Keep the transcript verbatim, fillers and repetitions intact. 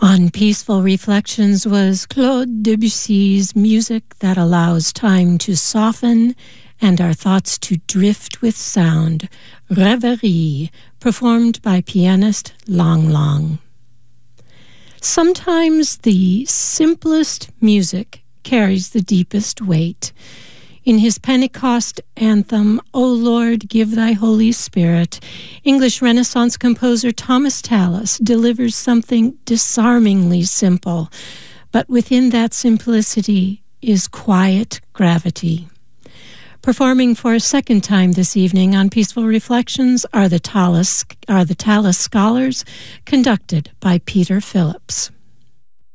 On Peaceful Reflections was Claude Debussy's music that allows time to soften and our thoughts to drift with sound, Rêverie, performed by pianist Lang Lang. Sometimes the simplest music carries the deepest weight. In his Pentecost anthem, O Lord, Give Thy Holy Spirit, English Renaissance composer Thomas Tallis delivers something disarmingly simple, but within that simplicity is quiet gravity. Performing for a second time this evening on Peaceful Reflections are the Tallis, are the Tallis Scholars, conducted by Peter Phillips.